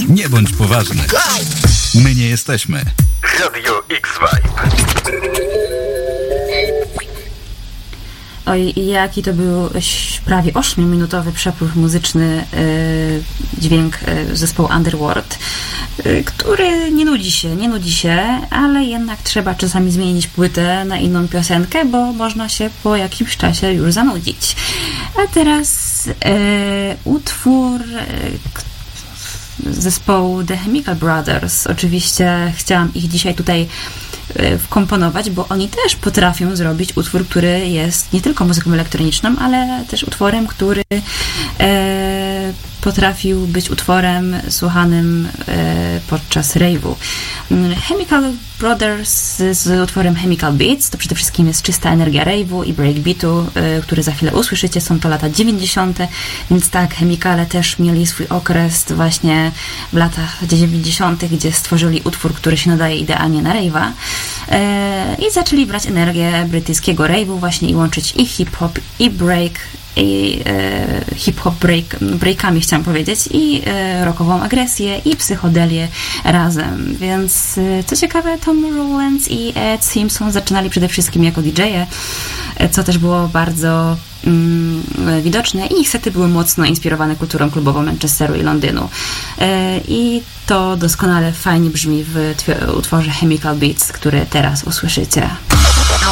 Nie bądź poważny. My nie jesteśmy. Radio X-Vibe. Oj, jaki to był prawie 8-minutowy przepływ muzyczny, dźwięk zespołu Underworld, który nie nudzi się, ale jednak trzeba czasami zmienić płytę na inną piosenkę, bo można się po jakimś czasie już zanudzić. A teraz utwór zespołu The Chemical Brothers. Oczywiście chciałam ich dzisiaj tutaj wkomponować, bo oni też potrafią zrobić utwór, który jest nie tylko muzyką elektroniczną, ale też utworem, który potrafił być utworem słuchanym podczas rave'u. Chemical Brothers z utworem Chemical Beats to przede wszystkim jest czysta energia rave'u i breakbeatu, który za chwilę usłyszycie. Są to lata 90., więc tak, Chemicale też mieli swój okres właśnie w latach 90., gdzie stworzyli utwór, który się nadaje idealnie na rave'a i zaczęli brać energię brytyjskiego rave'u właśnie i łączyć i hip-hop, i break, i hip-hop breakami chciałam powiedzieć, i rockową agresję, i psychodelię razem. Więc co ciekawe, Tom Rowlands i Ed Simpson zaczynali przede wszystkim jako DJ-e, co też było bardzo widoczne, i ich sety były mocno inspirowane kulturą klubową Manchesteru i Londynu. I to doskonale fajnie brzmi w utworze Chemical Beats, który teraz usłyszycie.